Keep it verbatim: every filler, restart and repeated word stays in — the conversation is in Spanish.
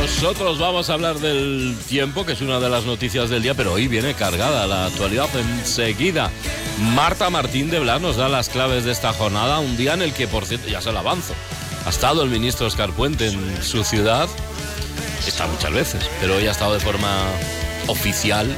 Nosotros vamos a hablar del tiempo, que es una de las noticias del día, pero hoy viene cargada la actualidad enseguida. Marta Martín de Blas nos da las claves de esta jornada, un día en el que, por cierto, ya se lo avanzo, ha estado el ministro Óscar Puente en su ciudad, está muchas veces, pero hoy ha estado de forma oficial